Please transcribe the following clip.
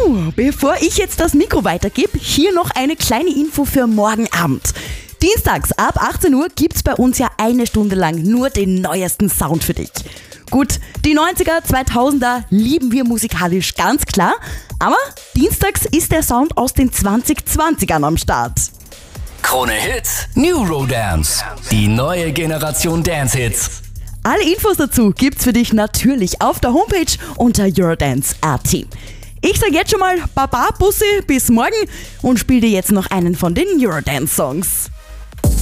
Bevor ich jetzt das Mikro weitergebe, hier noch eine kleine Info für morgen Abend. Dienstags ab 18 Uhr gibt's bei uns ja eine Stunde lang nur den neuesten Sound für dich. Gut, die 90er, 2000er lieben wir musikalisch, ganz klar. Aber dienstags ist der Sound aus den 2020ern am Start. Krone Hits, New Rodance. Die neue Generation Dance-Hits. Alle Infos dazu gibt's für dich natürlich auf der Homepage unter Eurodance.at. Ich sag jetzt schon mal Baba, Bussi, bis morgen und spiel dir jetzt noch einen von den Eurodance-Songs.